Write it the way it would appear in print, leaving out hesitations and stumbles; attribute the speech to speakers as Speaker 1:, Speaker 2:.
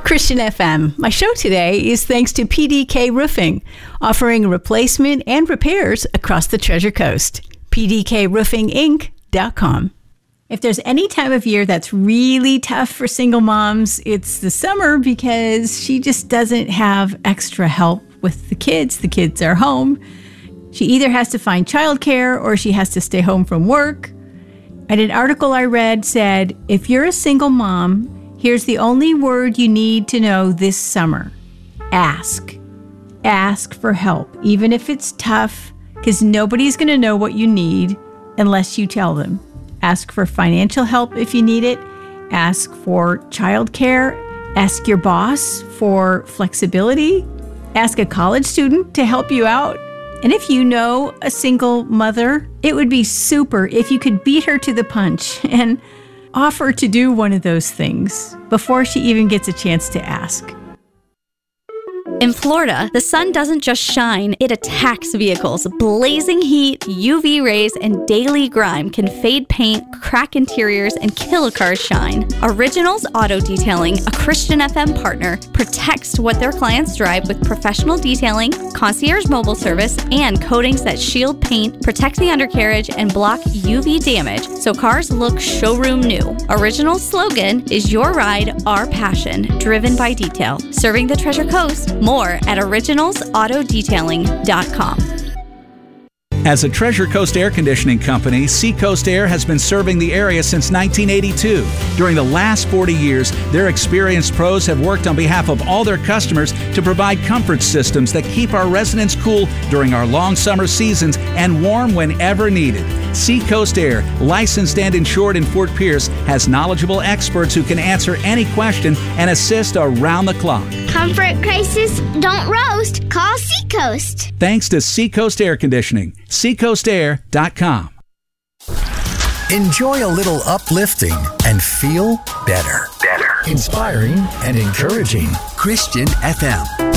Speaker 1: Christian FM. My show today is thanks to PDK Roofing, offering replacement and repairs across the Treasure Coast. PDKRoofingInc.com. If there's any time of year that's really tough for single moms, it's the summer because she just doesn't have extra help with the kids. The kids are home. She either has to find childcare or she has to stay home from work. And an article I read said, if you're a single mom, here's the only word you need to know this summer. Ask. Ask for help, even if it's tough, because nobody's going to know what you need unless you tell them. Ask for financial help if you need it. Ask for childcare. Ask your boss for flexibility. Ask a college student to help you out. And if you know a single mother, it would be super if you could beat her to the punch and offer to do one of those things before she even gets a chance to ask.
Speaker 2: In Florida, the sun doesn't just shine, it attacks vehicles. Blazing heat, UV rays, and daily grime can fade paint, crack interiors, and kill a car's shine. Originals Auto Detailing, a Christian FM partner, protects what their clients drive with professional detailing, concierge mobile service, and coatings that shield paint, protect the undercarriage, and block UV damage so cars look showroom new. Originals' slogan is Your Ride, Our Passion, driven by detail. Serving the Treasure Coast. More at originalsautodetailing.com.
Speaker 3: As a Treasure Coast air conditioning company, Seacoast Air has been serving the area since 1982. During the last 40 years, their experienced pros have worked on behalf of all their customers to provide comfort systems that keep our residents cool during our long summer seasons and warm whenever needed. Seacoast Air, licensed and insured in Fort Pierce, has knowledgeable experts who can answer any question and assist around the clock.
Speaker 4: Comfort crisis, don't roast. Call Seacoast.
Speaker 3: Thanks to Seacoast Air Conditioning. SeacoastAir.com.
Speaker 5: Enjoy a little uplifting and feel better. Inspiring and encouraging. Christian FM.